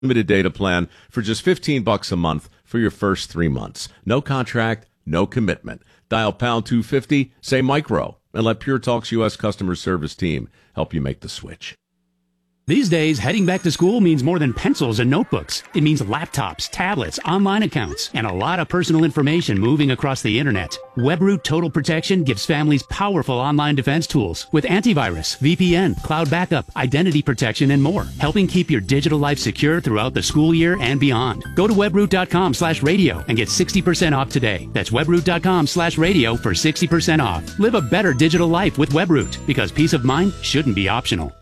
Limited data plan for just $15 a month for your first 3 months. No contract, no commitment. Dial pound 250, say micro, and let Pure Talk's U.S. customer service team help you make the switch. These days, heading back to school means more than pencils and notebooks. It means laptops, tablets, online accounts, and a lot of personal information moving across the internet. WebRoot Total Protection gives families powerful online defense tools with antivirus, VPN, cloud backup, identity protection, and more, helping keep your digital life secure throughout the school year and beyond. Go to webroot.com/radio and get 60% off today. That's webroot.com/radio for 60% off. Live a better digital life with WebRoot, because peace of mind shouldn't be optional.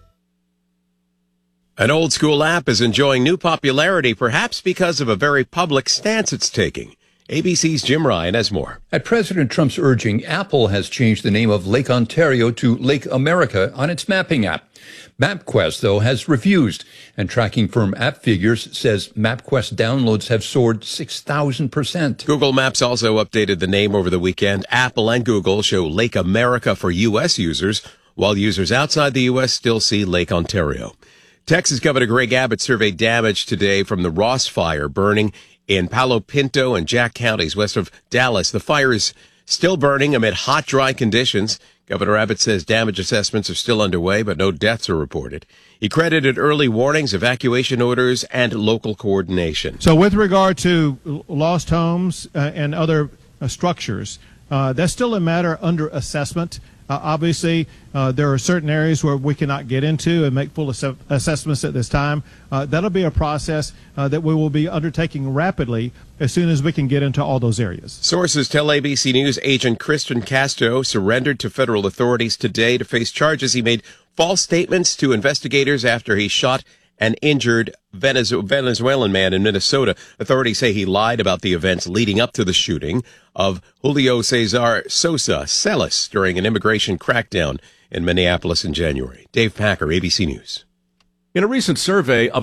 An old school app is enjoying new popularity, perhaps because of a very public stance it's taking. ABC's Jim Ryan has more. At President Trump's urging, Apple has changed the name of Lake Ontario to Lake America on its mapping app. MapQuest, though, has refused, and tracking firm AppFigures says MapQuest downloads have soared 6,000%. Google Maps also updated the name over the weekend. Apple and Google show Lake America for U.S. users, while users outside the U.S. still see Lake Ontario. Texas Governor Greg Abbott surveyed damage today from the Ross Fire burning in Palo Pinto and Jack counties west of Dallas. The fire is still burning amid hot, dry conditions. Governor Abbott says damage assessments are still underway, but no deaths are reported. He credited early warnings, evacuation orders, and local coordination. So with regard to lost homes and other structures, that's still a matter under assessment. Obviously, there are certain areas where we cannot get into and make full assessments at this time. That'll be a process that we will be undertaking rapidly as soon as we can get into all those areas. Sources tell ABC News agent Christian Castro surrendered to federal authorities today to face charges. He made false statements to investigators after he shot an injured Venezuelan man in Minnesota. Authorities say he lied about the events leading up to the shooting of Julio Cesar Sosa Celis during an immigration crackdown in Minneapolis in January. Dave Packer, ABC News. In a recent survey of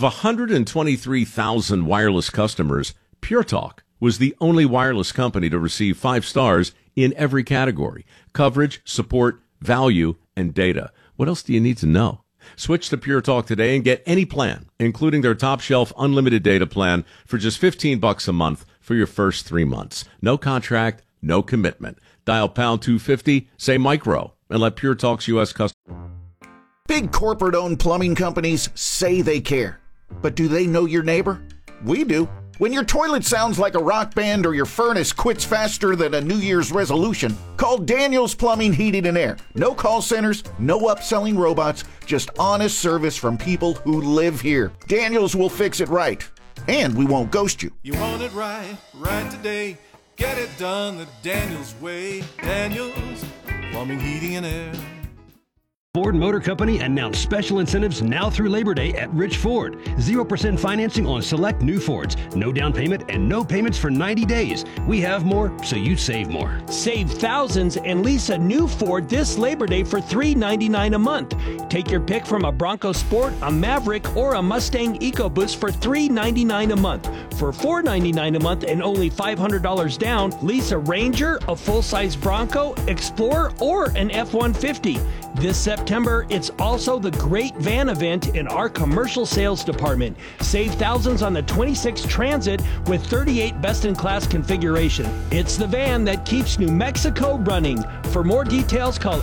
123,000 wireless customers, Pure Talk was the only wireless company to receive 5 stars in every category: coverage, support, value, and data. What else do you need to know? Switch to Pure Talk today and get any plan, including their top shelf unlimited data plan for just $15 a month for your first 3 months. No contract, no commitment. Dial pound 250, say micro, and let Pure Talk's U.S. customers. Big corporate-owned plumbing companies say they care. But do they know your neighbor? We do. When your toilet sounds like a rock band or your furnace quits faster than a New Year's resolution, call Daniels Plumbing, Heating and Air. No call centers, no upselling robots, just honest service from people who live here. Daniels will fix it right, and we won't ghost you. You want it right, right today. Get it done the Daniels way. Daniels Plumbing, Heating and Air. Ford Motor Company announced special incentives now through Labor Day at Rich Ford. 0% financing on select new Fords. No down payment and no payments for 90 days. We have more, so you save more. Save thousands and lease a new Ford this Labor Day for $399 a month. Take your pick from a Bronco Sport, a Maverick, or a Mustang EcoBoost for $399 a month. For $499 a month and only $500 down, lease a Ranger, a full-size Bronco, Explorer, or an F-150. This September, it's also the Great Van Event in our commercial sales department. Save thousands on the 26 Transit with 38 best-in-class configuration. It's the van that keeps New Mexico running. For more details, call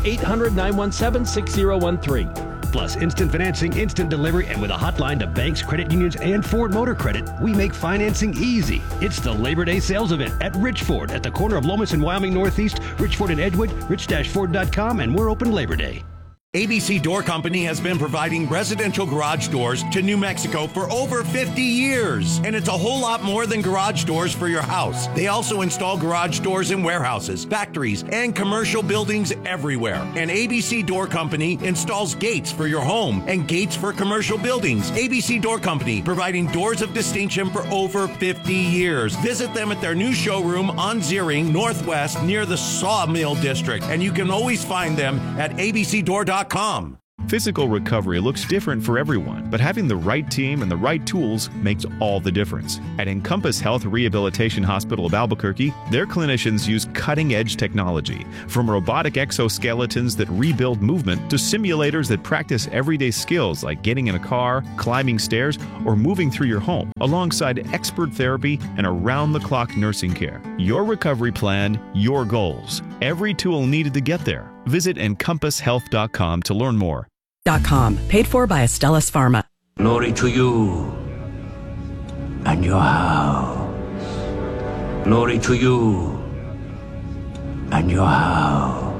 800-917-6013. Plus instant financing, instant delivery, and with a hotline to banks, credit unions, and Ford Motor Credit, we make financing easy. It's the Labor Day sales event at Rich Ford at the corner of Lomas and Wyoming Northeast, Rich Ford and Edgewood, rich-ford.com, and we're open Labor Day. ABC Door Company has been providing residential garage doors to New Mexico for over 50 years. And it's a whole lot more than garage doors for your house. They also install garage doors in warehouses, factories, and commercial buildings everywhere. And ABC Door Company installs gates for your home and gates for commercial buildings. ABC Door Company, providing doors of distinction for over 50 years. Visit them at their new showroom on Ziering Northwest near the Sawmill District. And you can always find them at abcdoor.com. Physical recovery looks different for everyone, but having the right team and the right tools makes all the difference. At Encompass Health Rehabilitation Hospital of Albuquerque, their clinicians use cutting-edge technology, from robotic exoskeletons that rebuild movement to simulators that practice everyday skills like getting in a car, climbing stairs, or moving through your home, alongside expert therapy and around-the-clock nursing care. Your recovery plan, your goals. Every tool needed to get there. Visit EncompassHealth.com to learn more. Paid for by Astellas Pharma. Glory to you and your house. Glory to you and your house.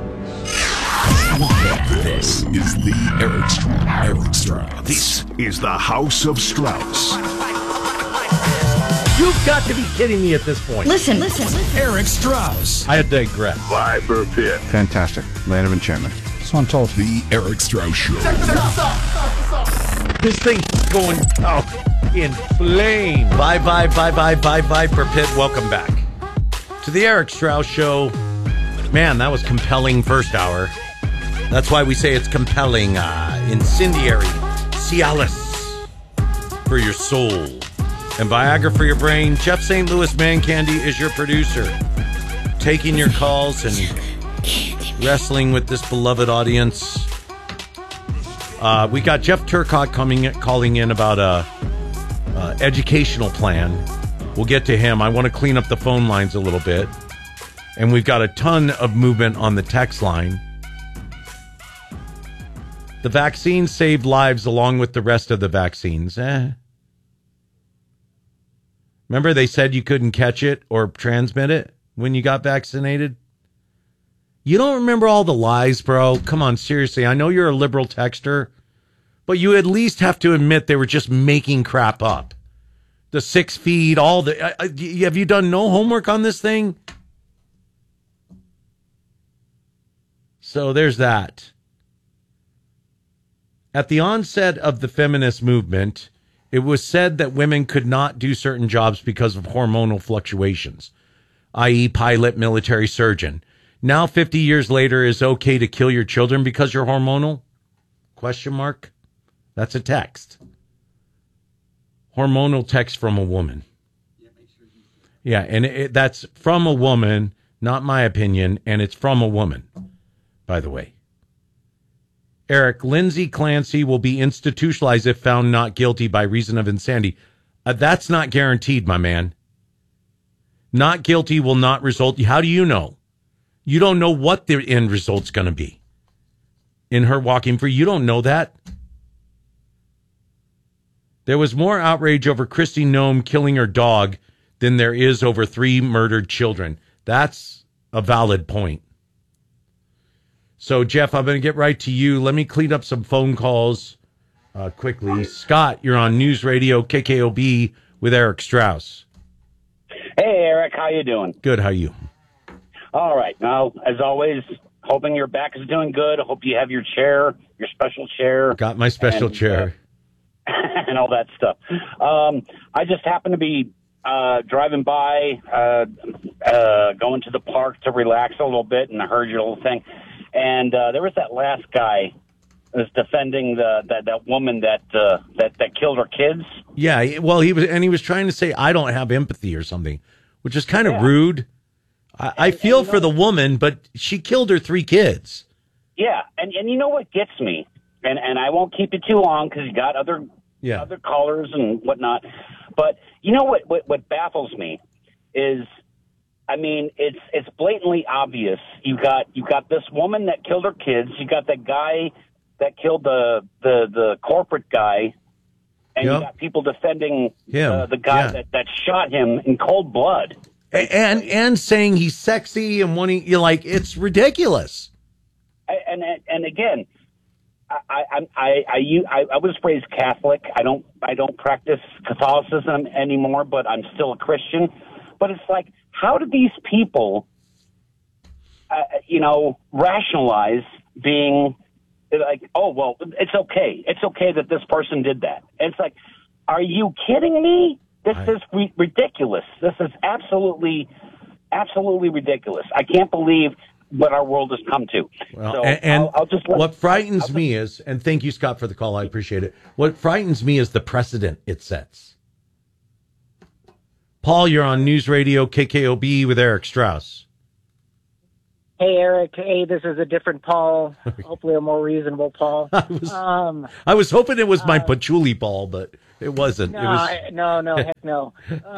This is the Eric Strauss. This is the House of Strauss. You've got to be kidding me at this point. Listen. Eric Strauss. I digress. Viper Pit. Fantastic. Land of enchantment. So I'm told. The Eric Strauss Show. This thing's going in flame. Bye, Viper Pit. Welcome back to the Eric Strauss Show. Man, that was compelling first hour. That's why we say it's compelling, incendiary, Cialis for your soul, and Viagra for your brain. Jeff St. Louis Man Candy is your producer, taking your calls and wrestling with this beloved audience. We got Jeff Turcotte calling in about a educational plan. We'll get to him. I want to clean up the phone lines a little bit. And we've got a ton of movement on the text line. The vaccine saved lives along with the rest of the vaccines. Remember they said you couldn't catch it or transmit it when you got vaccinated? You don't remember all the lies, bro? Come on, seriously. I know you're a liberal texter, but you at least have to admit they were just making crap up. The 6 feet, all the... have you done no homework on this thing? So there's that. At the onset of the feminist movement, it was said that women could not do certain jobs because of hormonal fluctuations, i.e. pilot, military, surgeon. Now, 50 years later, is okay to kill your children because you're hormonal? Question mark. That's a text. Hormonal text from a woman. Yeah, and that's from a woman, not my opinion, and it's from a woman, by the way. Eric, Lindsay Clancy will be institutionalized if found not guilty by reason of insanity. That's not guaranteed, my man. Not guilty will not result. How do you know? You don't know what the end result's going to be. In her walking free, you don't know that. There was more outrage over Kristi Noem killing her dog than there is over 3 murdered children. That's a valid point. So, Jeff, I'm going to get right to you. Let me clean up some phone calls quickly. Scott, you're on News Radio KKOB with Eric Strauss. Hey, Eric. How you doing? Good. How are you? All right. Now, as always, hoping your back is doing good. I hope you have your chair, your special chair. Got my special chair. And all that stuff. I just happened to be driving by, going to the park to relax a little bit, and I heard your little thing. And there was that last guy that was defending that woman that killed her kids. Yeah, well, he was trying to say I don't have empathy or something, which is kind of rude. I feel for the woman, but she killed her 3 kids. Yeah, and you know what gets me, and I won't keep it too long because you got other callers and whatnot. But you know what baffles me is, I mean, it's blatantly obvious. You got this woman that killed her kids. You got that guy that killed the corporate guy, and you got people defending the guy that shot him in cold blood. And saying he's sexy and wanting, you're like, it's ridiculous. And again, I was raised Catholic. I don't practice Catholicism anymore, but I'm still a Christian. But it's like, how do these people, rationalize being like, oh, well, it's okay. It's okay that this person did that. And it's like, are you kidding me? This is ridiculous. This is absolutely ridiculous. I can't believe what our world has come to. Well, So and I'll just what frightens me is, and thank you, Scott, for the call. I appreciate it. What frightens me is the precedent it sets. Paul, you're on News Radio KKOB with Eric Strauss. Hey, Eric. Hey, this is a different Paul. Hopefully a more reasonable Paul. I was hoping it was my patchouli Paul, but it wasn't. No, heck no.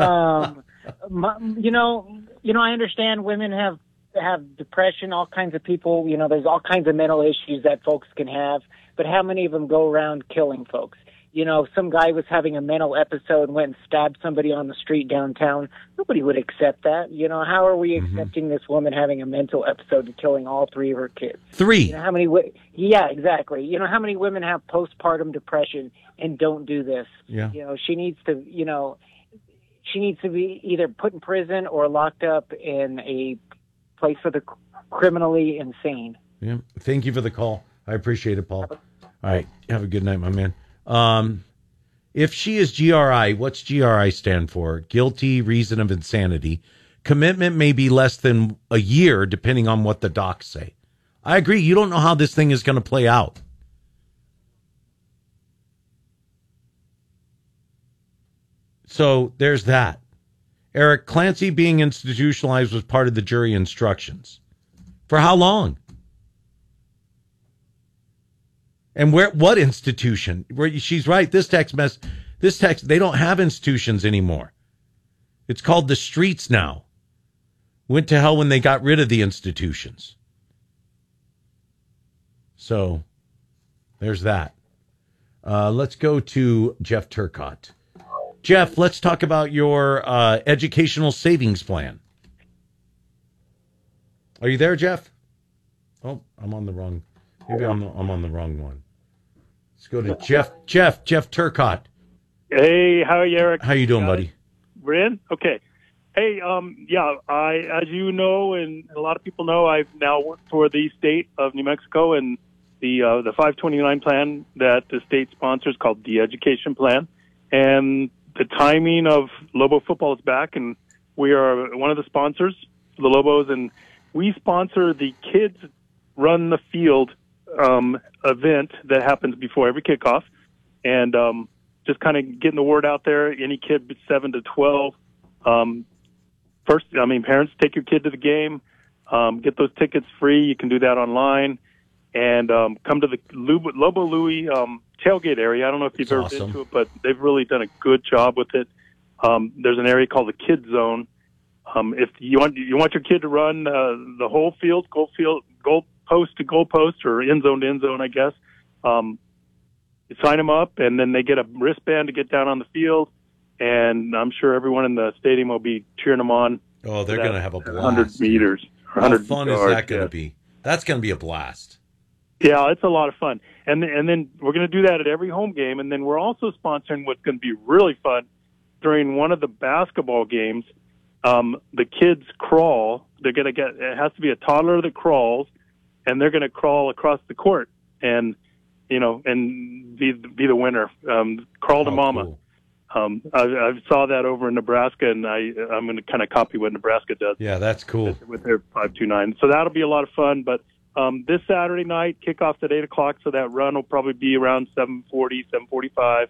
I understand women have depression, all kinds of people. There's all kinds of mental issues that folks can have, but how many of them go around killing folks? Some guy was having a mental episode and went and stabbed somebody on the street downtown. Nobody would accept that. How are we accepting this woman having a mental episode and killing all 3 of her kids? 3. How many? Yeah, exactly. How many women have postpartum depression and don't do this? Yeah. She needs to. She needs to be either put in prison or locked up in a place for the criminally insane. Yeah. Thank you for the call. I appreciate it, Paul. All right. Have a good night, my man. If she is GRI, what's GRI stand for? Guilty reason of insanity. Commitment may be less than a year, depending on what the docs say. I agree. You don't know how this thing is going to play out. So there's that. Eric, Clancy being institutionalized was part of the jury instructions. For how long? And what institution? She's right. This text, they don't have institutions anymore. It's called the streets now. Went to hell when they got rid of the institutions. So there's that. Let's go to Jeff Turcotte. Jeff, let's talk about your educational savings plan. Are you there, Jeff? Oh, I'm on the wrong. Maybe I'm on the wrong one. Let's go to Jeff Turcotte. Hey, how are you, Eric? How you doing, buddy? We're in? Okay. Hey, as you know, and a lot of people know, I've now worked for the state of New Mexico and the 529 plan that the state sponsors called the Education Plan. And the timing of Lobo football is back, and we are one of the sponsors for the Lobos, and we sponsor the Kids Run the Field event that happens before every kickoff, and just kind of getting the word out there. Any kid 7 to 12. Parents, take your kid to the game. Get those tickets free. You can do that online, and come to the Lobo Louie tailgate area. I don't know if you've ever been to it, but they've really done a good job with it. There's an area called the Kids Zone. If you want your kid to run the whole field, goal post to goal post, or end zone to end zone, I guess. You sign them up, and then they get a wristband to get down on the field, and I'm sure everyone in the stadium will be cheering them on. Oh, they're going to have a blast. 100 meters. How fun is that going to be? That's going to be a blast. Yeah, it's a lot of fun. And then we're going to do that at every home game, and then we're also sponsoring what's going to be really fun during one of the basketball games. The kids crawl. They're going to get. It has to be a toddler that crawls, and they're going to crawl across the court, and and be the winner. Crawl to mama. Cool. I saw that over in Nebraska, and I'm going to kind of copy what Nebraska does. Yeah, that's cool with their 529. So that'll be a lot of fun. But this Saturday night, kickoff's at 8:00, so that run will probably be around 7:40, 7:45.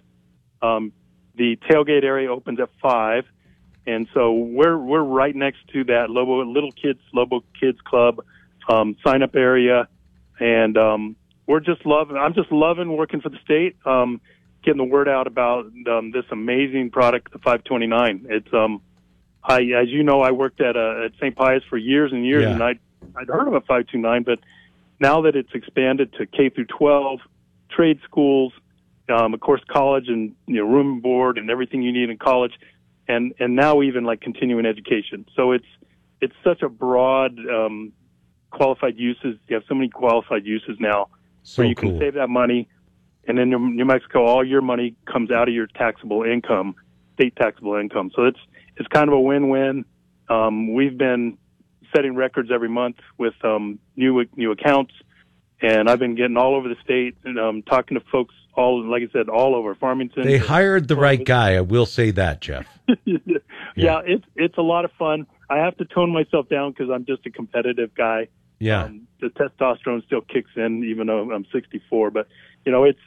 The tailgate area opens at 5. And so we're right next to that Lobo Kids Club sign up area, and I'm just loving working for the state, getting the word out about this amazing product, the 529. It's as you know, I worked at St. Pius for years and years, and I'd heard of a 529, but now that it's expanded to K through 12, trade schools, of course, college, and room and board and everything you need in college. And now even like continuing education. So it's such a broad qualified uses. You have so many qualified uses now where you can save that money. And in New Mexico, all your money comes out of your taxable income, state taxable income. So it's kind of a win-win. We've been setting records every month with new accounts, and I've been getting all over the state and talking to folks like I said, all over Farmington. They hired the right guy. I will say that, Jeff. Yeah, it's a lot of fun. I have to tone myself down because I'm just a competitive guy. Yeah. The testosterone still kicks in, even though I'm 64. But it's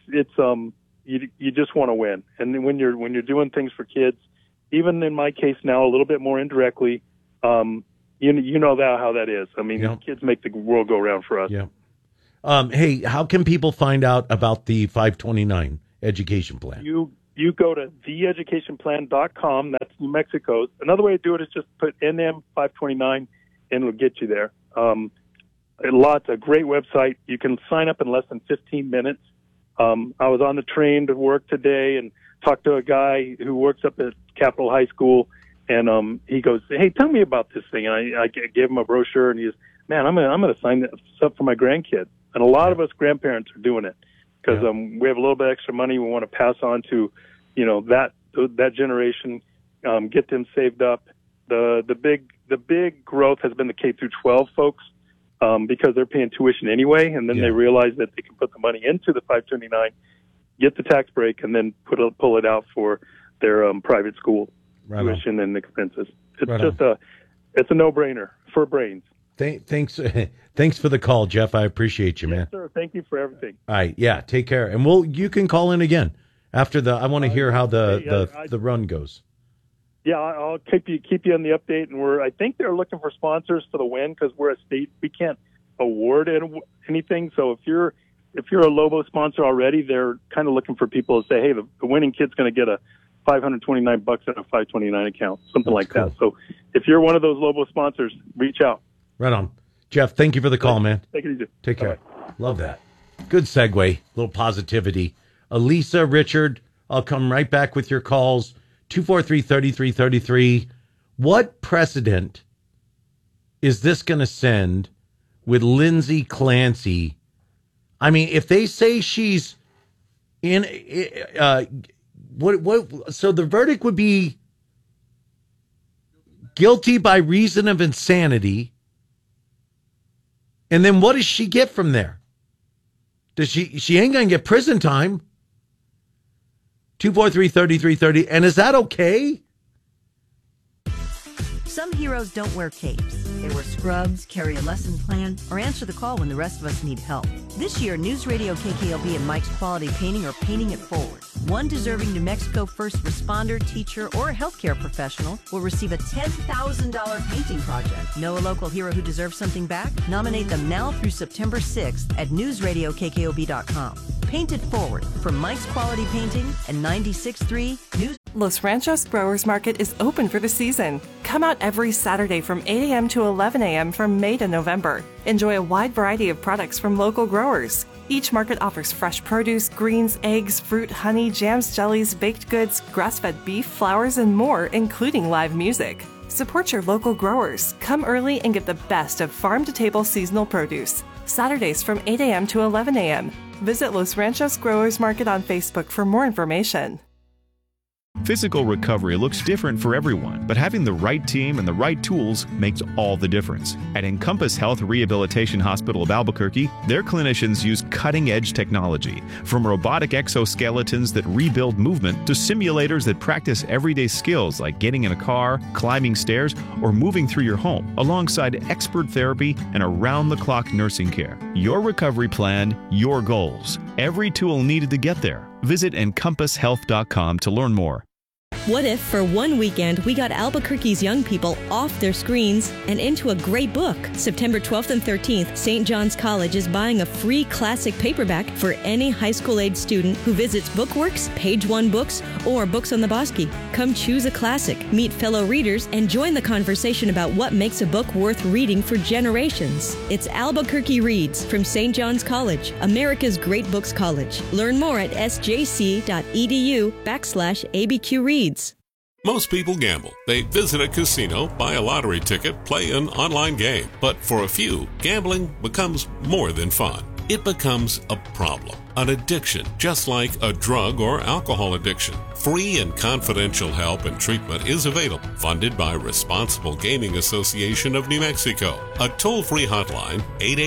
you just want to win. And then when you're doing things for kids, even in my case now, a little bit more indirectly, you know how that is. I mean, kids make the world go round for us. Yeah. Hey, how can people find out about the 529 education plan? You go to theeducationplan.com. That's New Mexico's. Another way to do it is just put NM529 and it'll get you there. A great website. You can sign up in less than 15 minutes. I was on the train to work today and talked to a guy who works up at Capitol High School, and he goes, "Hey, tell me about this thing." And I gave him a brochure, and he goes, "Man, I'm gonna sign this up for my grandkid." And a lot of us grandparents are doing it because we have a little bit extra money we want to pass on to, that generation, get them saved up. The big growth has been the K through 12 folks. Because they're paying tuition anyway, and then they realize that they can put the money into the 529, get the tax break, and then pull it out for their private school tuition and expenses. It's it's a no-brainer for brains. Thanks for the call, Jeff. I appreciate you, man. Yes, sir. Thank you for everything. All right, yeah, take care, and you can call in again after I want to hear how the run goes. Yeah, I'll keep you on the update, and I think they're looking for sponsors for the win because we're a state. We can't award anything. So if you're a Lobo sponsor already, they're kind of looking for people to say, hey, the winning kid's going to get a $529 in a 529 account, something like that. So if you're one of those Lobo sponsors, reach out. Right on. Jeff, thank you for the call, man. Take it easy. Take care. Bye. Love that. Good segue. Little positivity. Elisa, Richard, I'll come right back with your calls. 243-3333. What precedent is this going to send with Lindsay Clancy? I mean, if they say she's in, so the verdict would be guilty by reason of insanity. And then what does she get from there? She ain't going to get prison time. 243-3330. And is that okay? Some heroes don't wear capes. They wear scrubs, carry a lesson plan, or answer the call when the rest of us need help. This year, News Radio KKLB and Mike's Quality Painting are paying it forward. One deserving New Mexico first responder, teacher, or healthcare professional will receive a $10,000 painting project. Know a local hero who deserves something back? Nominate them now through September 6th at newsradiokkob.com. Paint it forward from Mike's Quality Painting and 96.3 News. Los Ranchos Growers Market is open for the season. Come out every Saturday from 8 a.m. to 11 a.m. from May to November. Enjoy a wide variety of products from local growers. Each market offers fresh produce, greens, eggs, fruit, honey, jams, jellies, baked goods, grass-fed beef, flowers, and more, including live music. Support your local growers. Come early and get the best of farm-to-table seasonal produce. Saturdays from 8 a.m. to 11 a.m. Visit Los Ranchos Growers Market on Facebook for more information. Physical recovery looks different for everyone, but having the right team and the right tools makes all the difference. At Encompass Health Rehabilitation Hospital of Albuquerque, their clinicians use cutting-edge technology, from robotic exoskeletons that rebuild movement to simulators that practice everyday skills like getting in a car, climbing stairs, or moving through your home, alongside expert therapy and around-the-clock nursing care. Your recovery plan, your goals. Every tool needed to get there. Visit EncompassHealth.com to learn more. What if, for one weekend, we got Albuquerque's young people off their screens and into a great book? September 12th and 13th, St. John's College is buying a free classic paperback for any high school-age student who visits Bookworks, Page One Books, or Books on the Bosque. Come choose a classic, meet fellow readers, and join the conversation about what makes a book worth reading for generations. It's Albuquerque Reads from St. John's College, America's Great Books College. Learn more at sjc.edu/ABQ Reads. Most people gamble. They visit a casino, buy a lottery ticket, play an online game. But for a few, gambling becomes more than fun. It becomes a problem, an addiction, just like a drug or alcohol addiction. Free and confidential help and treatment is available, funded by Responsible Gaming Association of New Mexico. A toll-free hotline,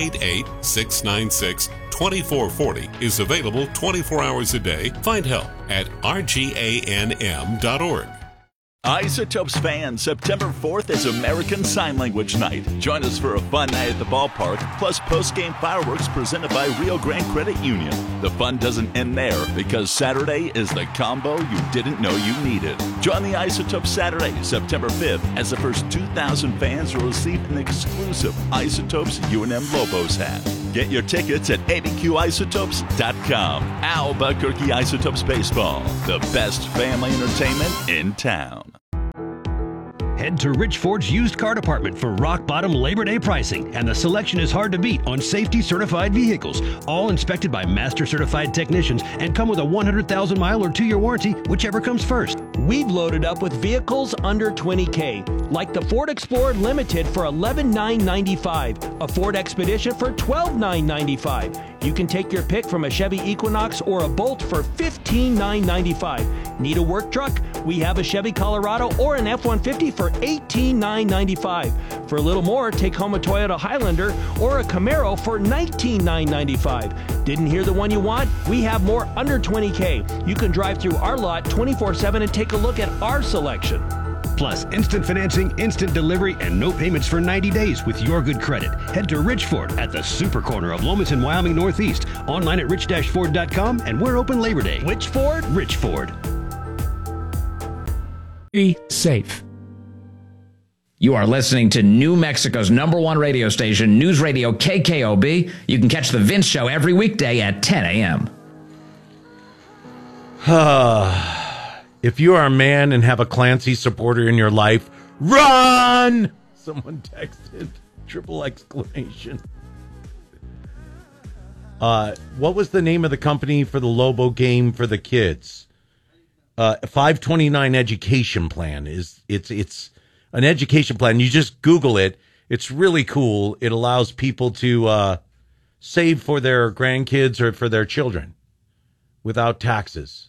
888-696-2440, is available 24 hours a day. Find help at rganm.org. Isotopes fans, September 4th is American Sign Language Night. Join us for a fun night at the ballpark, plus post-game fireworks presented by Rio Grande Credit Union. The fun doesn't end there, because Saturday is the combo you didn't know you needed. Join the Isotopes Saturday, September 5th, as the first 2,000 fans will receive an exclusive Isotopes UNM Lobos hat. Get your tickets at abqisotopes.com. Albuquerque Isotopes Baseball, the best family entertainment in town. Head to Rich Ford's used car department for rock bottom Labor Day pricing, and the selection is hard to beat on safety certified vehicles, all inspected by master certified technicians and come with a 100,000-mile or 2-year warranty, whichever comes first. We've loaded up with vehicles under $20K, like the Ford Explorer Limited for $11,995, a Ford Expedition for $12,995. You can take your pick from a Chevy Equinox or a Bolt for $15,995. Need a work truck? We have a Chevy Colorado or an F-150 for $18,995. For a little more, take home a Toyota Highlander or a Camaro for $19,995. Didn't hear the one you want? We have more under $20K. You can drive through our lot 24/7 and take a look at our selection. Plus, instant financing, instant delivery, and no payments for 90 days with your good credit. Head to Rich Ford at the super corner of Lomas and Wyoming Northeast. Online at rich-ford.com, and we're open Labor Day. Which Ford? Rich Ford. Be safe. You are listening to New Mexico's #1 radio station, News Radio KKOB. You can catch The Vince Show every weekday at 10 a.m. If you are a man and have a Clancy supporter in your life, run! Someone texted. Triple exclamation. What was the name of the company for the Lobo game for the kids? 529 Education Plan. It's an education plan. You just Google it. It's really cool. It allows people to save for their grandkids or for their children without taxes.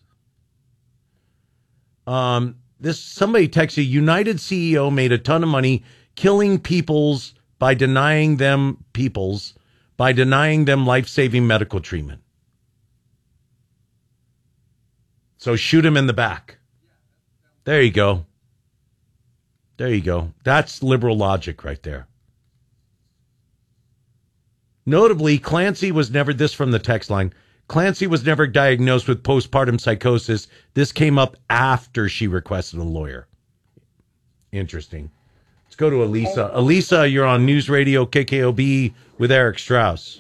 Somebody texted, United CEO made a ton of money killing peoples by denying them life-saving medical treatment. So shoot him in the back. There you go. There you go. That's liberal logic right there. Notably, Clancy was never, this from the text line, Clancy was never diagnosed with postpartum psychosis. This came up after she requested a lawyer. Interesting. Let's go to Elisa. Elisa, you're on News Radio KKOB with Eric Strauss.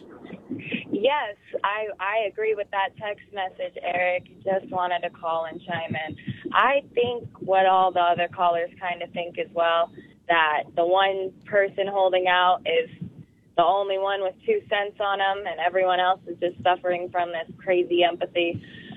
Yes, I agree with that text message, Eric. Just wanted to call and chime in. I think what all the other callers kind of think as well, that the one person holding out is the only one with 2 cents on them, and everyone else is just suffering from this crazy empathy.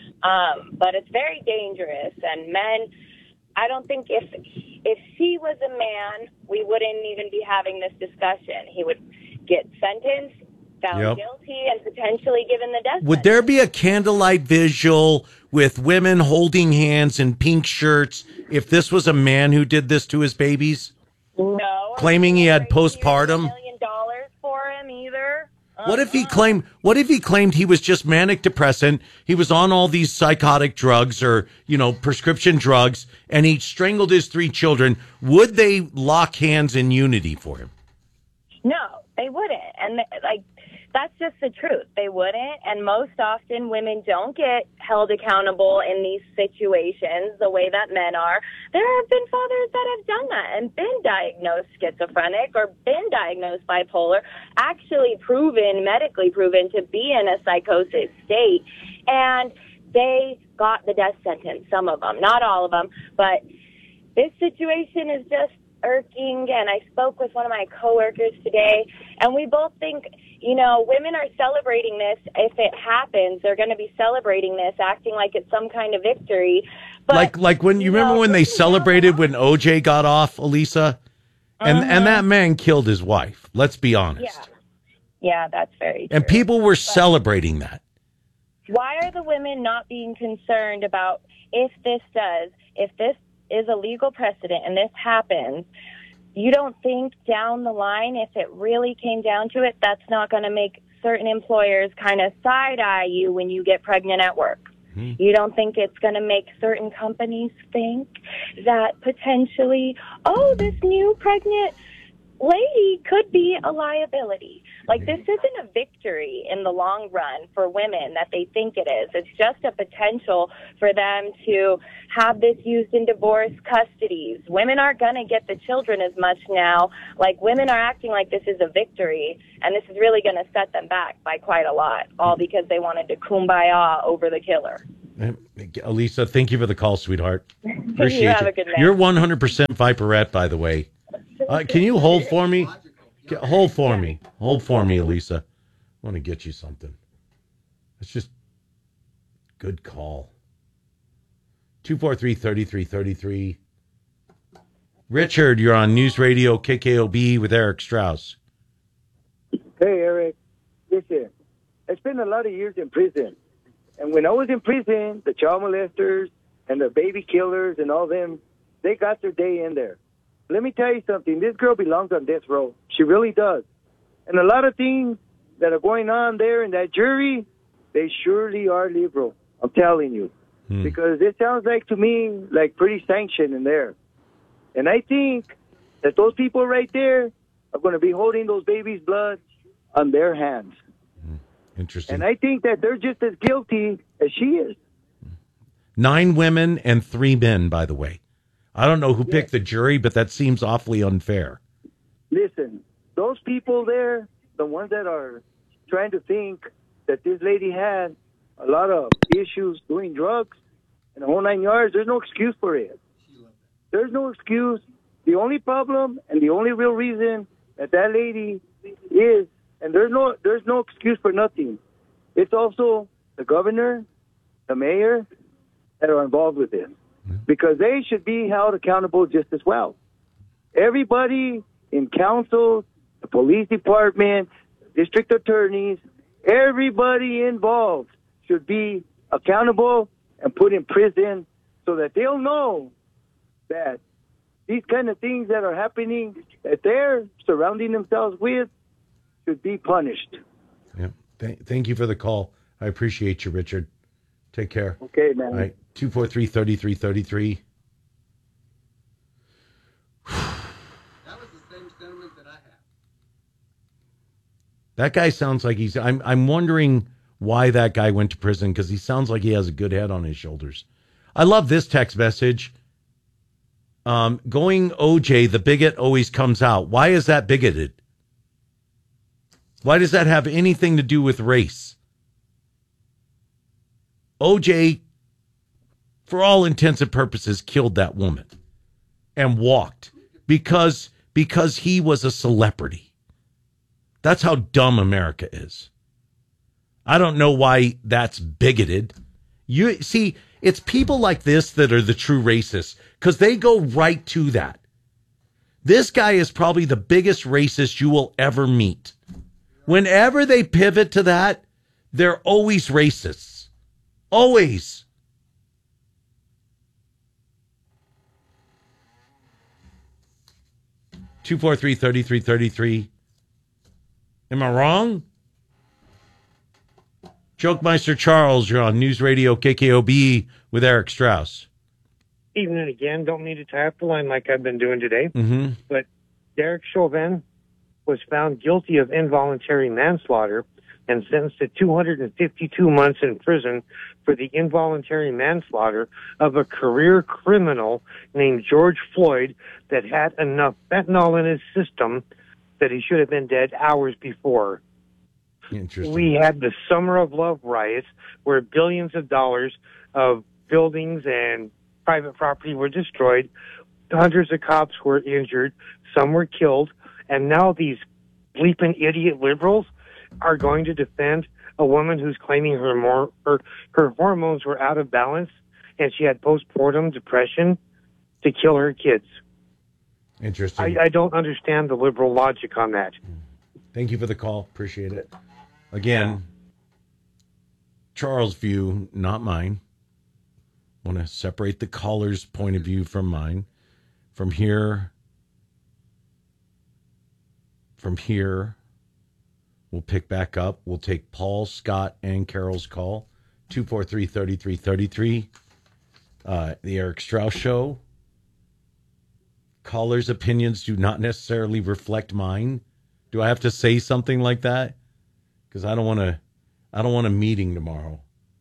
But it's very dangerous. And men, I don't think if she was a man, we wouldn't even be having this discussion. He would get sentenced, found guilty, and potentially given the death sentence. Would there be a candlelight visual with women holding hands in pink shirts if this was a man who did this to his babies? No. Claiming he had postpartum? $1 million for him either. What if he claimed he was just manic depressant, he was on all these psychotic drugs or, prescription drugs, and he strangled his 3 children? Would they lock hands in unity for him? No, they wouldn't. And that's just the truth. They wouldn't. And most often women don't get held accountable in these situations the way that men are. There have been fathers that have done that and been diagnosed schizophrenic or been diagnosed bipolar, actually medically proven to be in a psychosis state. And they got the death sentence, some of them, not all of them. But this situation is just irking. And I spoke with one of my coworkers today, and we both think, women are celebrating this. If it happens, they're going to be celebrating this, acting like it's some kind of victory. But, like when you remember when they celebrated when OJ got off, Elisa, and that man killed his wife. Let's be honest. Yeah, that's very true. And people were celebrating that. Why are the women not being concerned about if this is a legal precedent and this happens? You don't think down the line, if it really came down to it, that's not going to make certain employers kind of side-eye you when you get pregnant at work? You don't think it's going to make certain companies think that potentially, oh, this new pregnant lady could be a liability? Like, this isn't a victory in the long run for women that they think it is. It's just a potential for them to have this used in divorce custodies. Women aren't going to get the children as much now. Like, women are acting like this is a victory, and this is really going to set them back by quite a lot, all because they wanted to kumbaya over the killer. Elisa, thank you for the call, sweetheart. Appreciate You have a good night. You're 100% Viperette, by the way. Can you hold for me? Hold for me. Hold for me, Elisa. I want to get you something. It's just good call. 243-3333. Richard, you're on News Radio KKOB with Eric Strauss. Hey, Eric. Listen, I spent a lot of years in prison. And when I was in prison, the child molesters and the baby killers and all them, they got their day in there. Let me tell you something. This girl belongs on death row. She really does. And a lot of things that are going on there in that jury, they surely are liberal. I'm telling you. Because it sounds like to me like pretty sanctioned in there. And I think that those people right there are going to be holding those babies' blood on their hands. Interesting. And I think that they're just as guilty as she is. 9 women and 3 men, by the way. I don't know who picked the jury, but that seems awfully unfair. Listen, those people there, the ones that are trying to think that this lady had a lot of issues doing drugs and the whole 9 yards, there's no excuse for it. There's no excuse. The only problem and the only real reason that lady is, and there's no excuse for nothing. It's also the governor, the mayor that are involved with this. Because they should be held accountable just as well. Everybody in council, the police department, district attorneys, everybody involved should be accountable and put in prison so that they'll know that these kind of things that are happening, that they're surrounding themselves with, should be punished. Yeah. Thank you for the call. I appreciate you, Richard. Take care. Okay, man. All right. 243-3333. That guy sounds like he's... I'm wondering why that guy went to prison, because he sounds like he has a good head on his shoulders. I love this text message. Going OJ, the bigot always comes out. Why is that bigoted? Why does that have anything to do with race? OJ, for all intents and purposes, killed that woman and walked because he was a celebrity. That's how dumb America is. I don't know why that's bigoted. You see, it's people like this that are the true racists, because they go right to that. This guy is probably the biggest racist you will ever meet. Whenever they pivot to that, they're always racists. Always. Two, 3333. Am I wrong? Jokemeister Charles, you're on News Radio KKOB with Eric Strauss. Evening again. Don't need to tie up the line like I've been doing today. Mm-hmm. But Derek Chauvin was found guilty of involuntary manslaughter and sentenced to 252 months in prison for the involuntary manslaughter of a career criminal named George Floyd that had enough fentanyl in his system that he should have been dead hours before. Interesting. We had the Summer of Love riots where billions of dollars of buildings and private property were destroyed. Hundreds of cops were injured. Some were killed. And now these bleeping idiot liberals are going to defend a woman who's claiming her hormones were out of balance and she had postpartum depression to kill her kids. Interesting. I don't understand the liberal logic on that. Thank you for the call. Appreciate it. Again, Charles' view, not mine. Want to separate the caller's point of view from mine. From here, we'll pick back up. We'll take Paul, Scott, and Carol's call. 243-3333. The Eric Strauss Show. Callers' opinions do not necessarily reflect mine. Do I have to say something like that? Because I don't want a meeting tomorrow.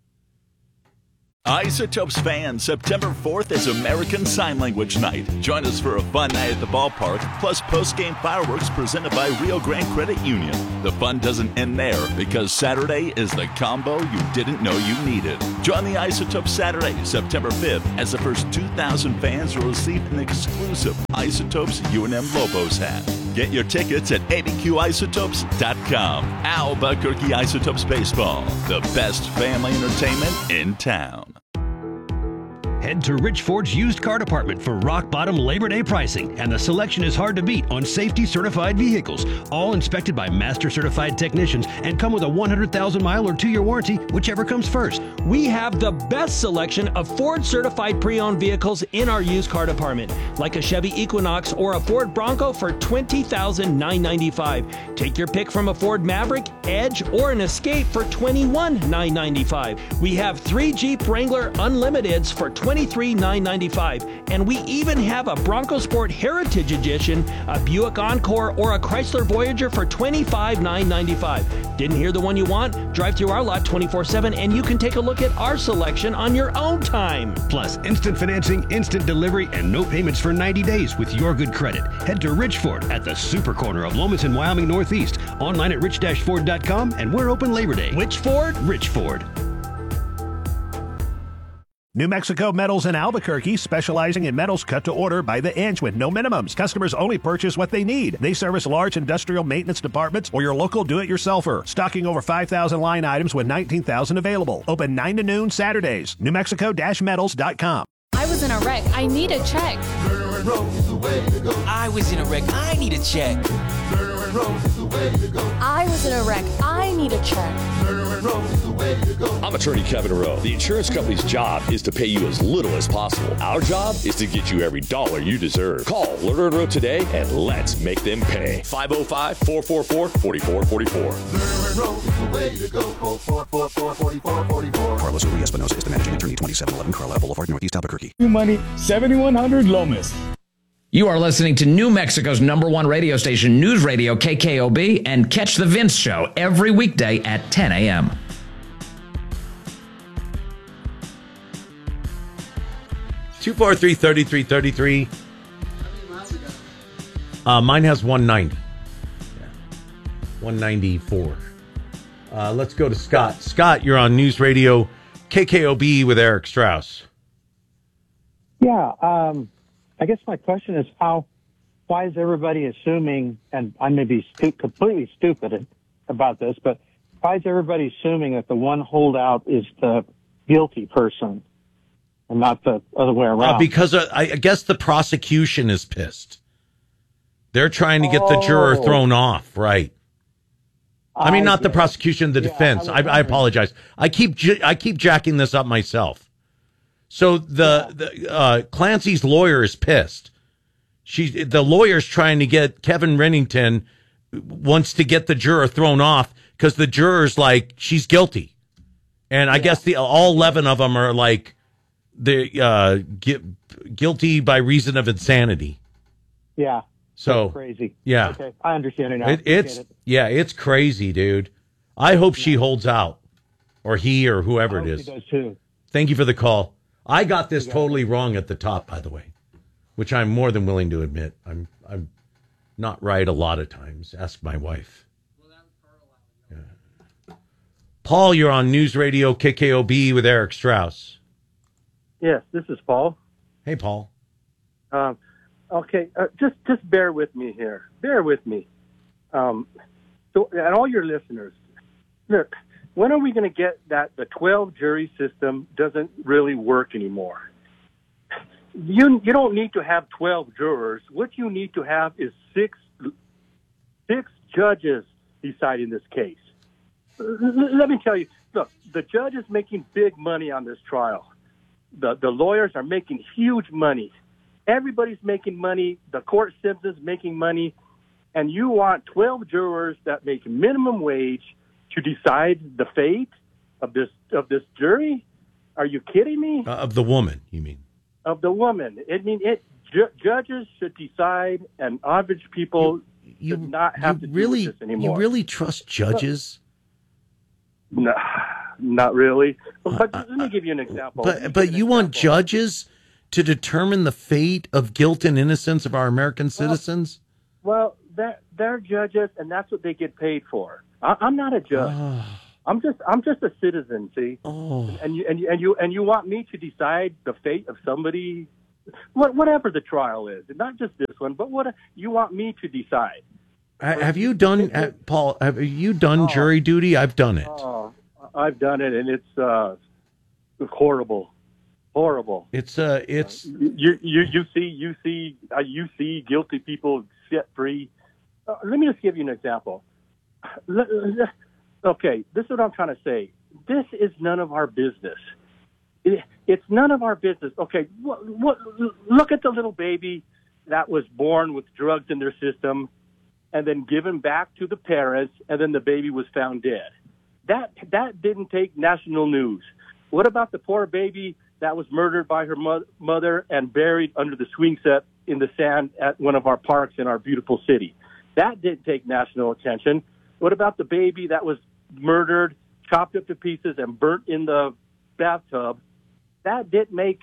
Isotopes fans, September 4th is American Sign Language Night. Join us for a fun night at the ballpark, plus post-game fireworks presented by Rio Grande Credit Union. The fun doesn't end there, because Saturday is the combo you didn't know you needed. Join the Isotopes Saturday, September 5th, as the first 2,000 fans will receive an exclusive Isotopes UNM Lobos hat. Get your tickets at abqisotopes.com. Albuquerque Isotopes Baseball, the best family entertainment in town. Head to Rich Ford's used car department for rock-bottom Labor Day pricing, and the selection is hard to beat on safety-certified vehicles, all inspected by master-certified technicians and come with a 100,000-mile or 2-year warranty, whichever comes first. We have the best selection of Ford-certified pre-owned vehicles in our used car department, like a Chevy Equinox or a Ford Bronco for $20,995. Take your pick from a Ford Maverick, Edge, or an Escape for $21,995. We have 3 Jeep Wrangler Unlimiteds for $23,995, and we even have a Bronco Sport Heritage Edition, a Buick Encore, or a Chrysler Voyager for $25,995. Didn't hear the one you want? Drive through our lot 24/7, and you can take a look at our selection on your own time. Plus, instant financing, instant delivery, and no payments for 90 days with your good credit. Head to Rich Ford at the super corner of Lomas and Wyoming Northeast. Online at rich-ford.com, and we're open Labor Day. Which Ford? Rich Ford. New Mexico Metals in Albuquerque, specializing in metals cut to order by the inch with no minimums. Customers only purchase what they need. They service large industrial maintenance departments or your local do-it-yourselfer. Stocking over 5,000 line items with 19,000 available. Open 9 to noon Saturdays. NewMexico-metals.com. I was in a wreck. I need a check. I was in a wreck. I need a check. I was in a wreck. I need a check. I'm attorney Kevin Rowe. The insurance company's job is to pay you as little as possible. Our job is to get you every dollar you deserve. Call Lerner & Rowe today and let's make them pay. 505-444-4444. Carlos Uri Espinosa is the managing attorney, 2711 Carlisle Boulevard, Northeast Albuquerque. New money, 7100 Lomas. You are listening to New Mexico's #1 radio station, News Radio KKOB, and catch The Vince Show every weekday at 10 a.m. (243-3333). Mine has 190. Yeah. 194. Let's go to Scott. Scott, you're on News Radio KKOB with Eric Strauss. Yeah, I guess my question is why is everybody assuming, and I may be completely stupid about this, but why is everybody assuming that the one holdout is the guilty person and not the other way around? Because I guess the prosecution is pissed. They're trying to get the juror thrown off, right? I mean, not the prosecution, the defense. I apologize. I keep jacking this up myself. So the Clancy's lawyer is pissed. The lawyer's trying to get Kevin Rennington wants to get the juror thrown off because the juror's like, she's guilty. And I guess all 11 of them are like guilty by reason of insanity. Yeah. So that's crazy. Yeah. Okay. I understand it now. It's crazy, dude. I hope she holds out, or he, or whoever it is. He does too. Thank you for the call. I got this totally wrong at the top, by the way, which I'm more than willing to admit. I'm not right a lot of times. Ask my wife. Yeah. Paul, you're on News Radio KKOB with Eric Strauss. Yes, this is Paul. Hey, Paul. Okay, just bear with me here. Bear with me. So, and all your listeners, look, when are we going to get that the 12 jury system doesn't really work anymore? You don't need to have 12 jurors. What you need to have is six judges deciding this case. Let me tell you, look, the judge is making big money on this trial. The lawyers are making huge money. Everybody's making money. The court system's making money. And you want 12 jurors that make minimum wage to decide the fate of this jury? Are you kidding me? Of the woman, you mean? Of the woman. Judges should decide, and average people should not have to do this anymore. You really trust judges? No, not really. But let me give you an example. But you want judges to determine the fate of guilt and innocence of our American citizens? Well, they're judges, and that's what they get paid for. I'm not a judge. I'm just a citizen. See, and you want me to decide the fate of somebody, whatever the trial is, not just this one, but what you want me to decide. Have you done, Paul? Have you done jury duty? I've done it. I've done it, and it's horrible. Horrible. It's you see guilty people set free. Let me just give you an example. Okay, this is what I'm trying to say. This is none of our business. It's none of our business. Okay, look at the little baby that was born with drugs in their system and then given back to the parents, and then the baby was found dead. That didn't take national news. What about the poor baby that was murdered by her mother and buried under the swing set in the sand at one of our parks in our beautiful city? That didn't take national attention. What about the baby that was murdered, chopped up to pieces, and burnt in the bathtub? That didn't make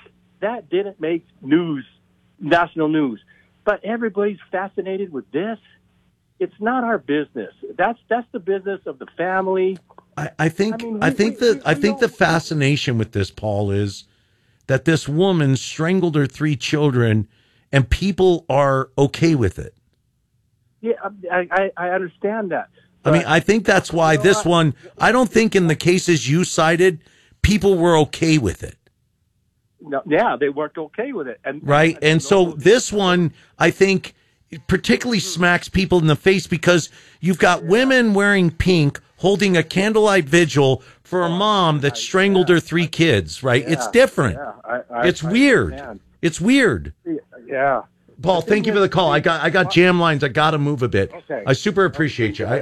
news, national news. But everybody's fascinated with this. It's not our business. That's the business of the family. I think the fascination with this, Paul, is that this woman strangled her 3 children, and people are okay with it. Yeah, I understand that. I mean, I think that's why this one, I don't think in the cases you cited, people were okay with it. No, yeah, they weren't okay with it. Right? And so this one, I think, particularly smacks people in the face because you've got women wearing pink holding a candlelight vigil for a mom that strangled her 3 kids, right? It's different. It's weird. It's weird. Yeah. Paul, thank you for the call. I got jam lines. I got to move a bit. Okay. I super appreciate you.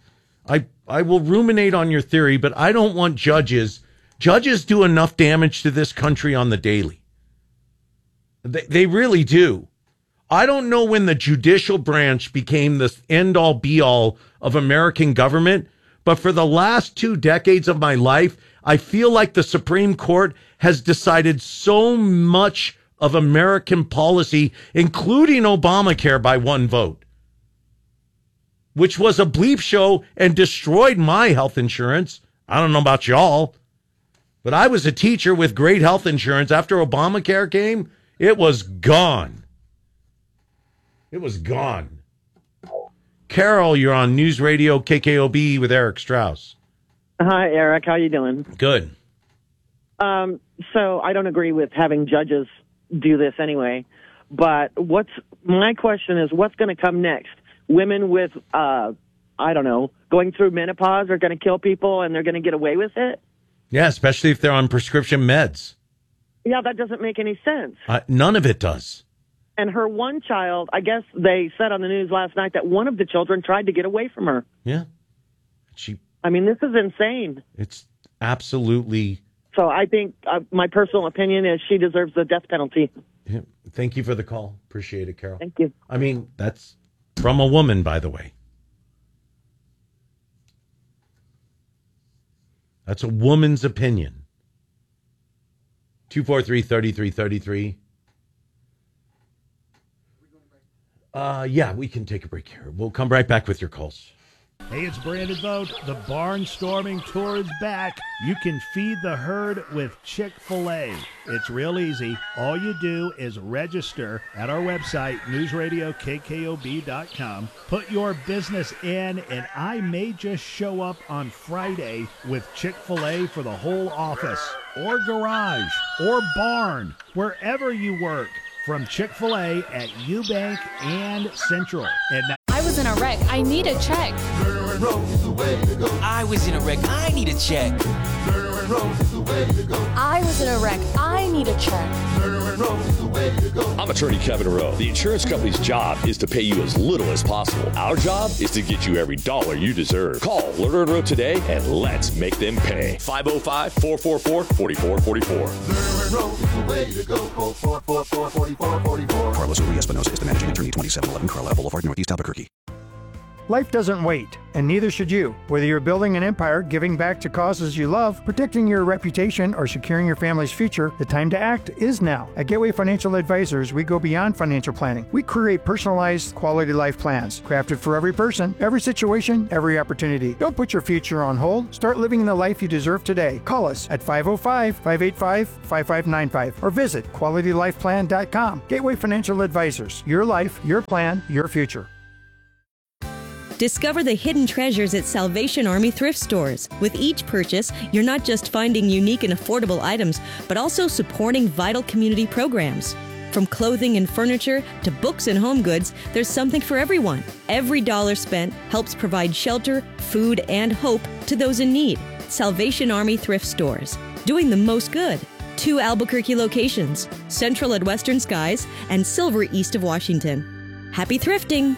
I will ruminate on your theory, but I don't want judges. Judges do enough damage to this country on the daily. They really do. I don't know when the judicial branch became the end-all, be-all of American government, but for the last 2 decades of my life, I feel like the Supreme Court has decided so much of American policy, including Obamacare, by 1 vote, which was a bleep show and destroyed my health insurance. I don't know about y'all, but I was a teacher with great health insurance. After Obamacare came, it was gone. It was gone. Carol, you're on News Radio KKOB with Eric Strauss. Hi, Eric. How you doing? Good. So I don't agree with having judges do this anyway. But my question is, what's going to come next? Women with, I don't know, going through menopause are going to kill people and they're going to get away with it? Yeah, especially if they're on prescription meds. Yeah, that doesn't make any sense. None of it does. And her one child, I guess they said on the news last night that one of the children tried to get away from her. Yeah. I mean, this is insane. It's absolutely. So I think my personal opinion is she deserves the death penalty. Yeah. Thank you for the call. Appreciate it, Carol. Thank you. I mean, that's from a woman, by the way. That's a woman's opinion. 243-3333. Yeah, we can take a break here. We'll come right back with your calls. Hey, it's Brandon Vogt. The Barnstorming Tour is back. You can feed the herd with Chick-fil-A. It's real easy. All you do is register at our website, newsradiokkob.com. Put your business in, and I may just show up on Friday with Chick-fil-A for the whole office, or garage, or barn, wherever you work. From Chick-fil-A at Eubank and Central. And now, I was in a wreck. I need a check. I was in a wreck. I need a check. I was in a wreck. I need a check. I'm attorney Kevin Rowe. The insurance company's job is to pay you as little as possible. Our job is to get you every dollar you deserve. Call Lerner & Rowe today and let's make them pay. 505-444-4444. Carlos Uri Espinosa is the managing attorney, 2711 Carlisle Boulevard, Northeast Albuquerque. Life doesn't wait, and neither should you. Whether you're building an empire, giving back to causes you love, protecting your reputation, or securing your family's future, the time to act is now. At Gateway Financial Advisors, we go beyond financial planning. We create personalized, quality life plans, crafted for every person, every situation, every opportunity. Don't put your future on hold. Start living the life you deserve today. Call us at 505-585-5595 or visit QualityLifePlan.com. Gateway Financial Advisors. Your life, your plan, your future. Discover the hidden treasures at Salvation Army thrift stores. With each purchase, you're not just finding unique and affordable items, but also supporting vital community programs. From clothing and furniture to books and home goods, there's something for everyone. Every dollar spent helps provide shelter, food, and hope to those in need. Salvation Army thrift stores, doing the most good. 2 Albuquerque locations, Central at Western Skies and Silver east of Washington. Happy thrifting!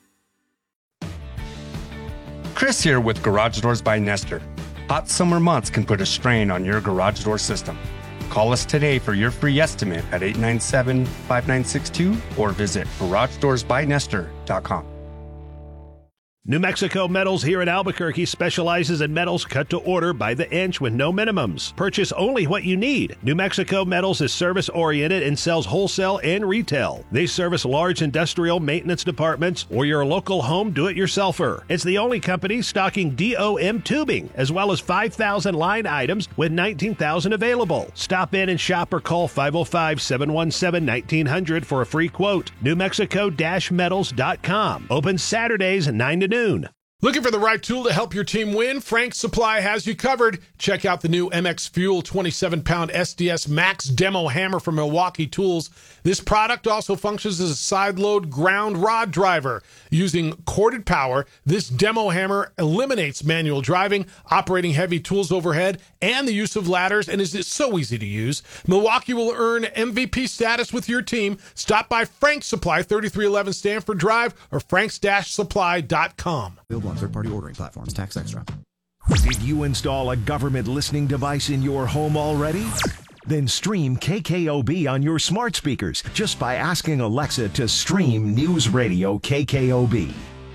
Chris here with Garage Doors by Nestor. Hot summer months can put a strain on your garage door system. Call us today for your free estimate at 897-5962 or visit GarageDoorsByNestor.com. New Mexico Metals here in Albuquerque specializes in metals cut to order by the inch with no minimums. Purchase only what you need. New Mexico Metals is service-oriented and sells wholesale and retail. They service large industrial maintenance departments or your local home do-it-yourselfer. It's the only company stocking DOM tubing, as well as 5,000 line items with 19,000 available. Stop in and shop or call 505-717-1900 for a free quote. NewMexico-Metals.com. Open Saturdays 9 to noon. Looking for the right tool to help your team win? Frank's Supply has you covered. Check out the new MX Fuel 27-pound SDS Max Demo Hammer from Milwaukee Tools. This product also functions as a side-load ground rod driver. Using corded power, this demo hammer eliminates manual driving, operating heavy tools overhead, and the use of ladders, and is so easy to use. Milwaukee will earn MVP status with your team. Stop by Frank's Supply, 3311 Stanford Drive, or franks-supply.com. Available on third-party ordering platforms. Tax extra. Did you install a government listening device in your home already? Then stream KKOB on your smart speakers just by asking Alexa to stream News Radio KKOB.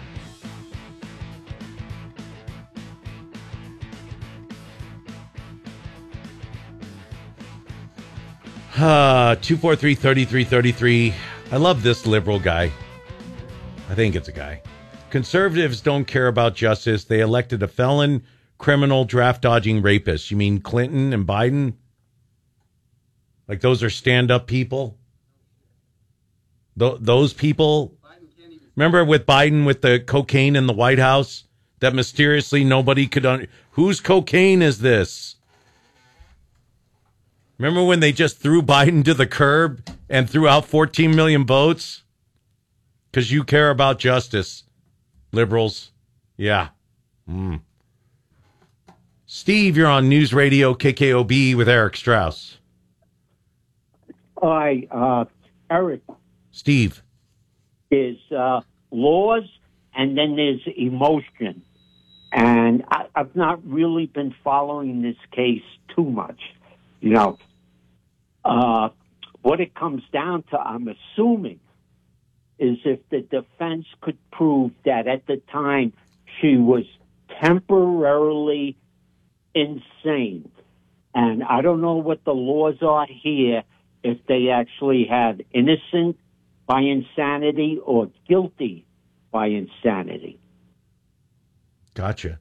Ah, 243-3333. I love this liberal guy. I think it's a guy. Conservatives don't care about justice. They elected a felon, criminal, draft-dodging rapist. You mean Clinton and Biden? Like those are stand-up people? Those people? Remember with Biden with the cocaine in the White House? That mysteriously nobody could... Whose cocaine is this? Remember when they just threw Biden to the curb and threw out 14 million votes? Because you care about justice. Liberals. Yeah. Steve, you're on News Radio KKOB with Eric Strauss. Hi, Eric. Steve. There's laws and then there's emotion. And I've not really been following this case too much. You know, what it comes down to, I'm assuming, is if the defense could prove that at the time she was temporarily insane. And I don't know what the laws are here, if they actually have innocent by insanity or guilty by insanity. Gotcha.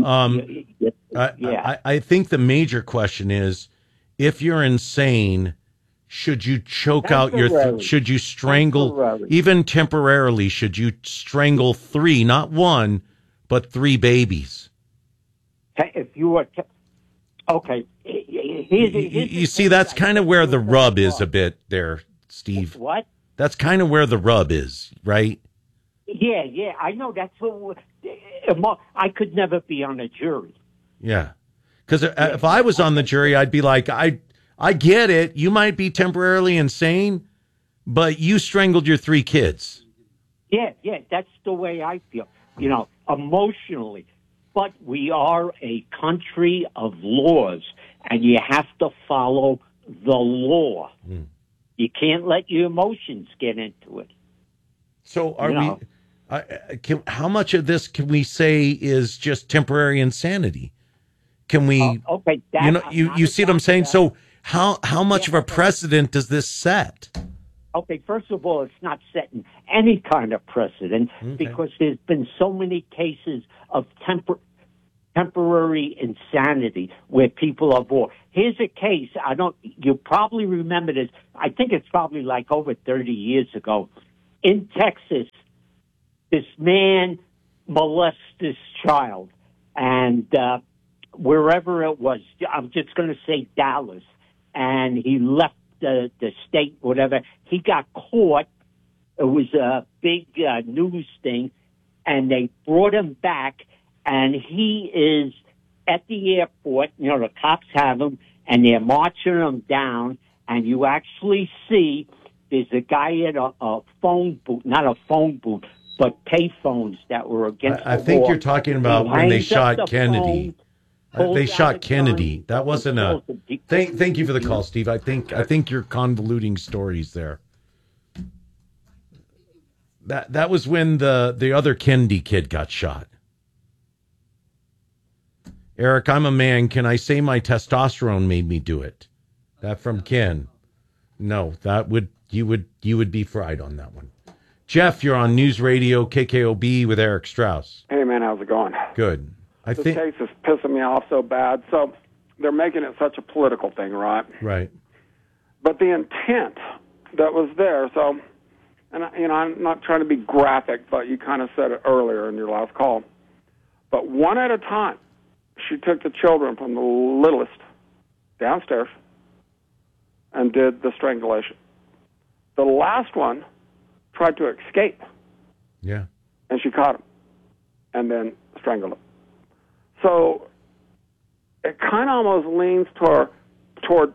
I think the major question is, if you're insane, should you choke out your... should you strangle... Even temporarily, should you strangle 3, not 1, but 3 babies? If you were... Okay. You see, that's kind of where the rub is a bit there, Steve. What? That's kind of where the rub is, right? Yeah, I know. That's what... I could never be on a jury. Yeah. Because if I was on the jury, I'd be like, I get it. You might be temporarily insane, but you strangled your 3 kids. Yeah, that's the way I feel, emotionally. But we are a country of laws, and you have to follow the law. You can't let your emotions get into it. So how much of this can we say is just temporary insanity? Can we, okay, you see what I'm saying? So how much of a precedent does this set? Okay, first of all, it's not setting any kind of precedent because there's been so many cases of temporary insanity where people are born. Here's a case, you probably remember this, I think it's probably like over 30 years ago. In Texas, this man molests this child, and wherever it was, I'm just going to say Dallas, and he left the state, whatever. He got caught. It was a big news thing, and they brought him back, and he is at the airport. The cops have him, and they're marching him down, and you actually see there's a guy at a phone booth, not a phone booth, but pay phones that were against the I think law. you're talking about when they shot Kennedy. They shot Kennedy. That wasn't a. Thank you for the call, Steve. I think you're convoluting stories there. That was when the other Kennedy kid got shot. Eric, I'm a man. Can I say my testosterone made me do it? That from Ken. No, you would be fried on that one. Jeff, you're on News Radio KKOB with Eric Strauss. Hey, man, how's it going? Good. This case is pissing me off so bad. So they're making it such a political thing, right? Right. But the intent that was there, so, and I'm not trying to be graphic, but you kind of said it earlier in your last call. But one at a time, she took the children from the littlest downstairs and did the strangulation. The last one tried to escape. Yeah. And she caught him and then strangled him. So it kind of almost leans toward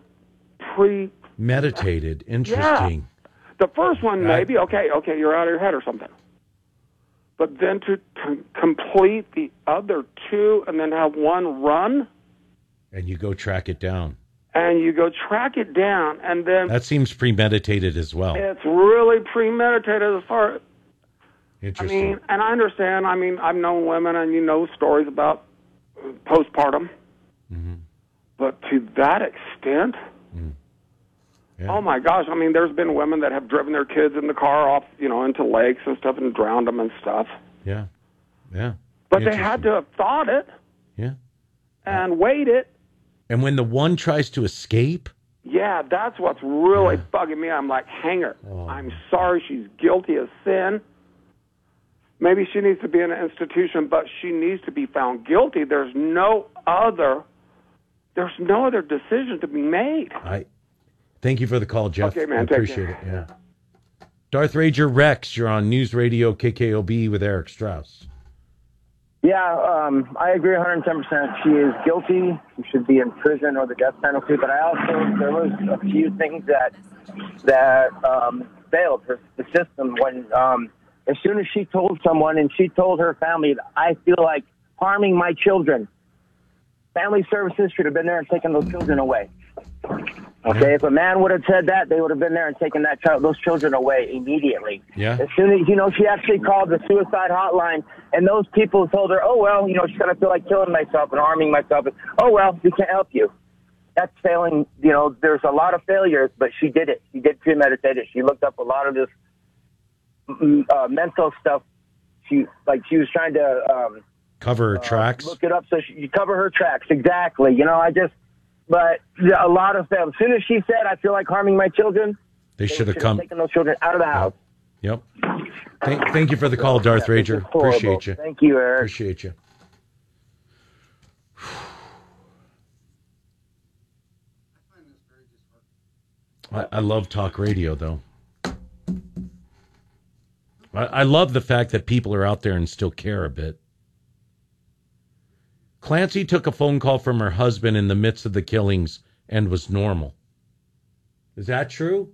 meditated. Interesting. Yeah. The first one, maybe, okay, you're out of your head or something. But then to complete the other 2 and then have one run. And you go track it down. And you go track it down, and then... That seems premeditated as well. It's really premeditated as far as... Interesting. And I understand. I've known women, and stories about postpartum. Mm-hmm. But to that extent... Yeah. Oh, my gosh. There's been women that have driven their kids in the car off, into lakes and stuff and drowned them and stuff. Yeah. Yeah. But they had to have thought it. Yeah. And waited. And when the one tries to escape? Yeah, that's what's really bugging me. I'm like, hang her. I'm sorry she's guilty of sin. Maybe she needs to be in an institution, but she needs to be found guilty. There's no other decision to be made. Thank you for the call, Jeff. Okay, man. I appreciate it. Yeah. Darth Rager Rex, you're on News Radio KKOB with Eric Strauss. Yeah, I agree 110%. She is guilty. She should be in prison or the death penalty. But there was a few things that failed the system when as soon as she told someone and she told her family, I feel like harming my children. Family services should have been there and taken those children away. Okay, if a man would have said that, they would have been there and taken those children away immediately. Yeah. As soon as, she actually called the suicide hotline, and those people told her, oh, well, she's going to feel like killing myself and harming myself. Oh, well, we can't help you. That's failing. There's a lot of failures, but she did it. She did premeditate it. She looked up a lot of this mental stuff. She was trying to cover her tracks. Look it up so you cover her tracks. Exactly. But a lot of them. As soon as she said, I feel like harming my children, they should have taken those children out of the house. Yep. Thank you for the call, Darth Rager. Appreciate you. Thank you, Eric. Appreciate you. I love talk radio, though. I love the fact that people are out there and still care a bit. Clancy took a phone call from her husband in the midst of the killings and was normal. Is that true?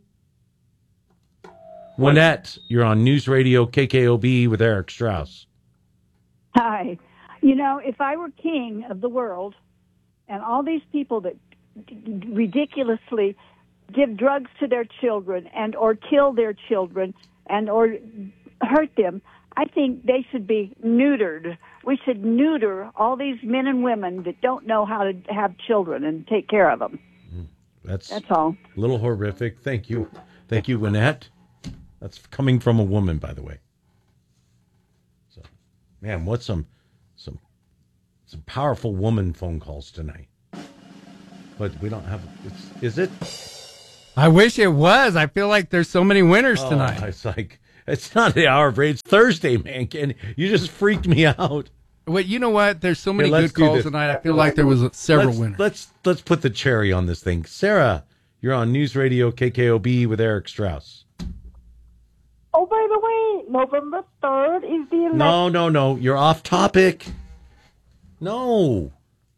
Lynette, you're on News Radio KKOB with Eric Strauss. Hi. You know, if I were king of the world and all these people that ridiculously give drugs to their children and or kill their children and or hurt them, I think they should be neutered. We should neuter all these men and women that don't know how to have children and take care of them. That's all. A little horrific. Thank you. Thank you, Lynette. That's coming from a woman, by the way. So, man, what's some powerful woman phone calls tonight? But we don't have. Is it? I wish it was. I feel like there's so many winners tonight. It's like it's not the hour of rage. It's Thursday, man. You just freaked me out. Well, you know what? There's so many good calls tonight. I feel like there was several winners. Let's put the cherry on this thing. Sarah, you're on News Radio KKOB with Eric Strauss. Oh, by the way, November 3rd is the election. No. You're off topic. No.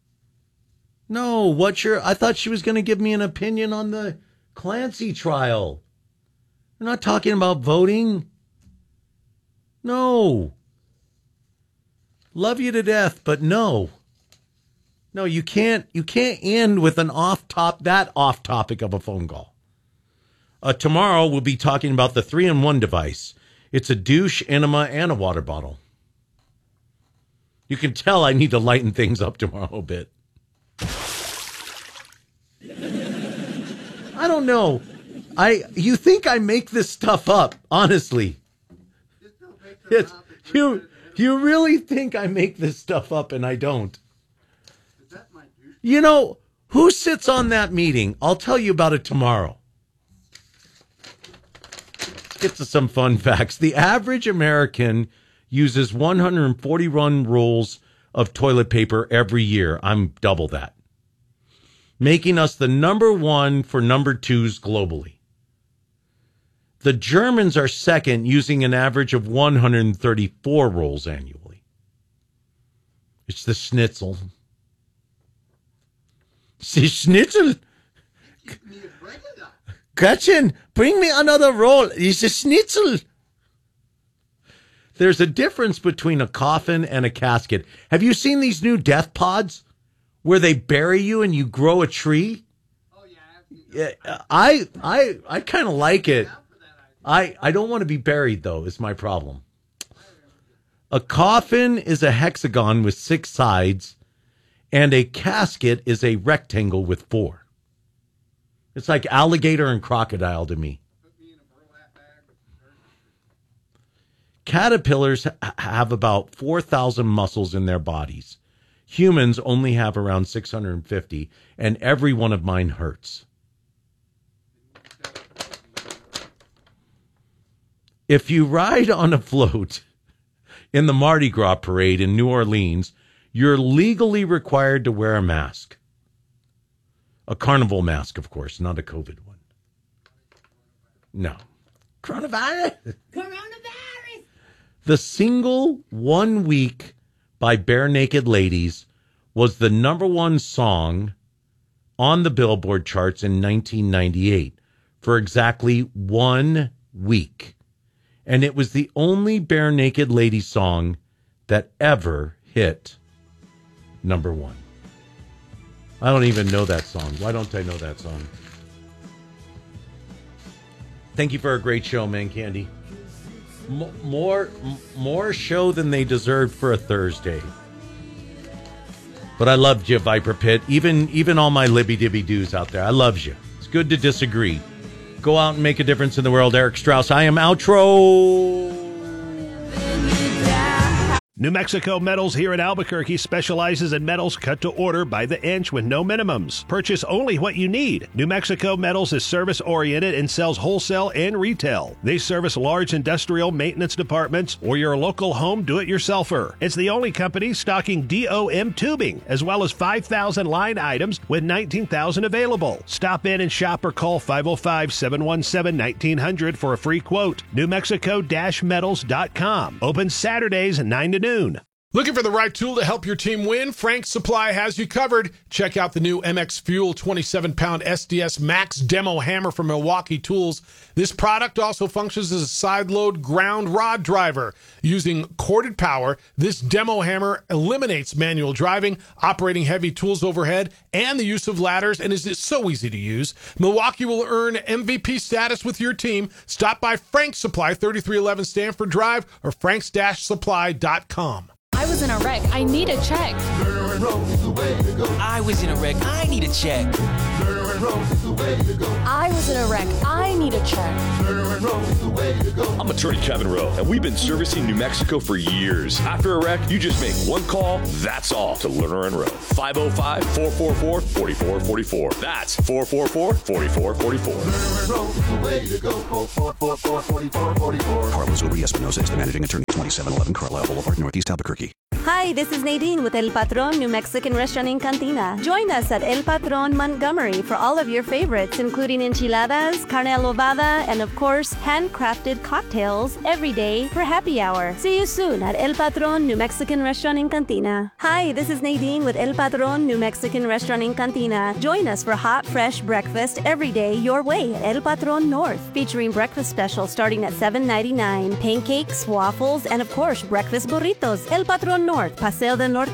I thought she was going to give me an opinion on the Clancy trial. We're not talking about voting. No. Love you to death, but no. No, you can't end with an off topic of a phone call. Tomorrow we'll be talking about the 3-in-1 device. It's a douche, enema, and a water bottle. You can tell I need to lighten things up tomorrow a bit. I don't know. You think I make this stuff up, honestly. You really think I make this stuff up and I don't. You know, who sits on that meeting? I'll tell you about it tomorrow. Let's get to some fun facts. The average American uses 141 rolls of toilet paper every year. I'm double that. Making us the number one for number twos globally. The Germans are second, using an average of 134 rolls annually. It's the schnitzel. See, schnitzel. Gretchen, bring me another roll. It's a schnitzel. There's a difference between a coffin and a casket. Have you seen these new death pods where they bury you and you grow a tree? Oh yeah, I kind of like it. I don't want to be buried, though, is my problem. A coffin is a hexagon with 6 sides, and a casket is a rectangle with 4. It's like alligator and crocodile to me. Caterpillars have about 4,000 muscles in their bodies. Humans only have around 650, and every one of mine hurts. If you ride on a float in the Mardi Gras parade in New Orleans, you're legally required to wear a mask. A carnival mask, of course, not a COVID one. No. Coronavirus. The single 1 Week by Bare Naked Ladies was the number one song on the Billboard charts in 1998 for exactly 1 week. And it was the only Bare Naked Ladies song that ever hit number one. I don't even know that song. Why don't I know that song? Thank you for a great show, Man Candy. More show than they deserved for a Thursday. But I loved you, Viper Pit. Even all my libby dibby doos out there. I loved you. It's good to disagree. Go out and make a difference in the world. Eric Strauss. I am outro. New Mexico Metals here in Albuquerque specializes in metals cut to order by the inch with no minimums. Purchase only what you need. New Mexico Metals is service-oriented and sells wholesale and retail. They service large industrial maintenance departments or your local home do-it-yourselfer. It's the only company stocking DOM tubing, as well as 5,000 line items with 19,000 available. Stop in and shop or call 505-717-1900 for a free quote. NewMexico-metals.com. Open Saturdays 9 to noon. Looking for the right tool to help your team win? Frank's Supply has you covered. Check out the new MX Fuel 27-pound SDS Max Demo Hammer from Milwaukee Tools. This product also functions as a side-load ground rod driver. Using corded power, this demo hammer eliminates manual driving, operating heavy tools overhead, and the use of ladders, and is so easy to use. Milwaukee will earn MVP status with your team. Stop by Frank's Supply, 3311 Stanford Drive, or franks-supply.com. I was in a wreck. I need a check. I was in a wreck. I need a check. I was in a wreck. I need a check. I'm attorney Kevin Rowe, and we've been servicing New Mexico for years. After a wreck, you just make one call, that's all, to Lerner and Rowe. 505-444-4444. That's 444-4444. Carlos Urias-Espinosa is the managing attorney, 2711 Carlisle Boulevard, Northeast Albuquerque. Hi, this is Nadine with El Patron New Mexican Restaurant in Cantina. Join us at El Patron Montgomery for all of your favorites, including enchiladas, carne adobada, and of course, handcrafted cocktails every day for happy hour. See you soon at El Patron New Mexican Restaurant in Cantina. Hi, this is Nadine with El Patron New Mexican Restaurant in Cantina. Join us for hot, fresh breakfast every day your way at El Patron North, featuring breakfast specials starting at $7.99, pancakes, waffles, and of course, breakfast burritos. El Patron North, Paseo del Norte.